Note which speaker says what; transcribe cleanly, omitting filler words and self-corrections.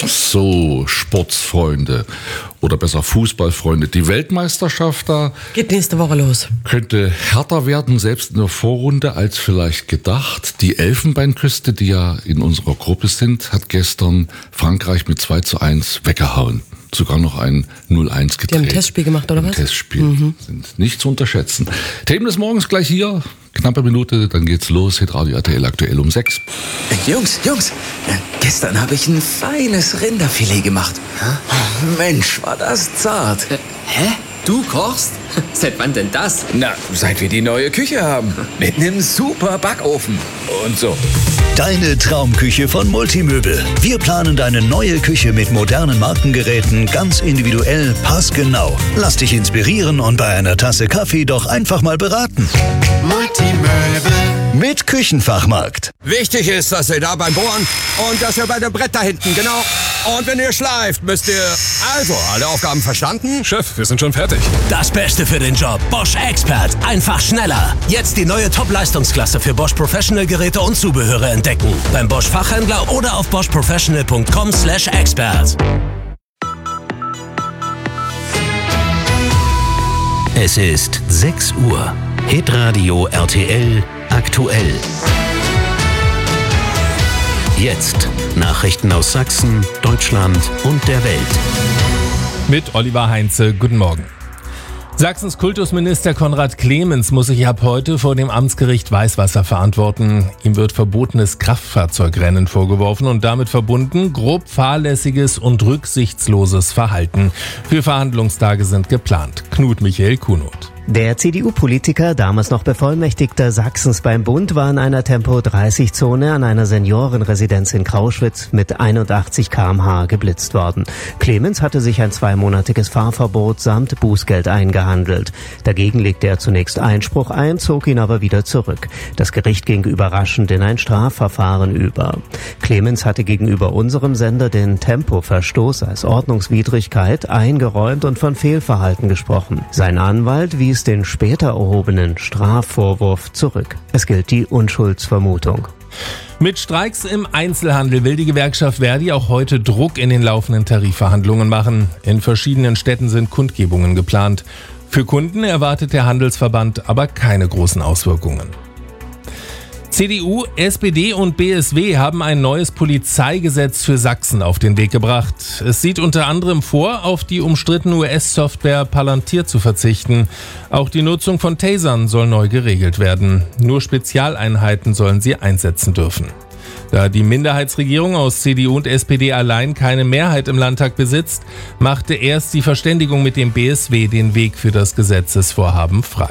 Speaker 1: So, Sportsfreunde oder besser Fußballfreunde. Die Weltmeisterschaft da
Speaker 2: geht nächste Woche los.
Speaker 1: Könnte härter werden, selbst in der Vorrunde, als vielleicht gedacht. Die Elfenbeinküste, die ja in unserer Gruppe sind, hat gestern Frankreich mit 2:1 weggehauen. Sogar noch ein 0:1 gedreht.
Speaker 2: Die haben ein Testspiel gemacht, oder was?
Speaker 1: Ein Testspiel. Sind nicht zu unterschätzen. Themen des Morgens gleich hier. Knappe Minute, dann geht's los. Hitradio RTL aktuell um 6.
Speaker 3: Jungs, gestern habe ich ein feines Rinderfilet gemacht. Mensch, war das zart.
Speaker 4: Hä? Du kochst? Seit wann denn das?
Speaker 3: Na, seit wir die neue Küche haben. Mit einem super Backofen. Und so.
Speaker 5: Deine Traumküche von Multimöbel. Wir planen deine neue Küche mit modernen Markengeräten ganz individuell, passgenau. Lass dich inspirieren und bei einer Tasse Kaffee doch einfach mal beraten.
Speaker 6: Multimöbel
Speaker 5: mit Küchenfachmarkt.
Speaker 7: Wichtig ist, dass ihr da beim Bohren und dass ihr bei dem Brett da hinten, genau. Und wenn ihr schleift, müsst ihr... Also, alle Aufgaben verstanden?
Speaker 8: Chef, wir sind schon fertig.
Speaker 9: Das Beste für den Job. Bosch Expert. Einfach schneller. Jetzt die neue Top-Leistungsklasse für Bosch Professional-Geräte und Zubehöre entdecken. Beim Bosch Fachhändler oder auf boschprofessional.com/expert. Es ist 6 Uhr. Hitradio RTL aktuell. Jetzt Nachrichten aus Sachsen, Deutschland und der Welt.
Speaker 10: Mit Oliver Heinze, guten Morgen. Sachsens Kultusminister Konrad Clemens muss sich ab heute vor dem Amtsgericht Weißwasser verantworten. Ihm wird verbotenes Kraftfahrzeugrennen vorgeworfen und damit verbunden grob fahrlässiges und rücksichtsloses Verhalten. 4 Verhandlungstage sind geplant. Knut Michael Kunoth.
Speaker 11: Der CDU-Politiker, damals noch Bevollmächtigter Sachsens beim Bund, war in einer Tempo-30-Zone an einer Seniorenresidenz in Krauschwitz mit 81 km/h geblitzt worden. Clemens hatte sich ein 2-monatiges Fahrverbot samt Bußgeld eingehandelt. Dagegen legte er zunächst Einspruch ein, zog ihn aber wieder zurück. Das Gericht ging überraschend in ein Strafverfahren über. Clemens hatte gegenüber unserem Sender den Tempoverstoß als Ordnungswidrigkeit eingeräumt und von Fehlverhalten gesprochen. Sein Anwalt wies den später erhobenen Strafvorwurf zurück. Es gilt die Unschuldsvermutung.
Speaker 10: Mit Streiks im Einzelhandel will die Gewerkschaft Verdi auch heute Druck in den laufenden Tarifverhandlungen machen. In verschiedenen Städten sind Kundgebungen geplant. Für Kunden erwartet der Handelsverband aber keine großen Auswirkungen. CDU, SPD und BSW haben ein neues Polizeigesetz für Sachsen auf den Weg gebracht. Es sieht unter anderem vor, auf die umstrittene US-Software Palantir zu verzichten. Auch die Nutzung von Tasern soll neu geregelt werden. Nur Spezialeinheiten sollen sie einsetzen dürfen. Da die Minderheitsregierung aus CDU und SPD allein keine Mehrheit im Landtag besitzt, machte erst die Verständigung mit dem BSW den Weg für das Gesetzesvorhaben frei.